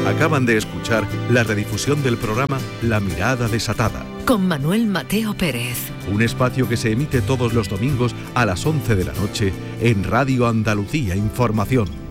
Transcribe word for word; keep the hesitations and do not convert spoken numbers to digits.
Acaban de escuchar la redifusión del programa La Mirada Desatada, con Manuel Mateo Pérez. Un espacio que se emite todos los domingos a las once de la noche en Radio Andalucía Información.